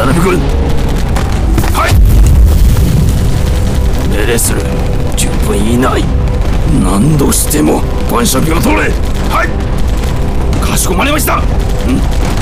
渡辺君。はい。命令する。10分以内。何度しても晩酌を取れ。はい。かしこまりました。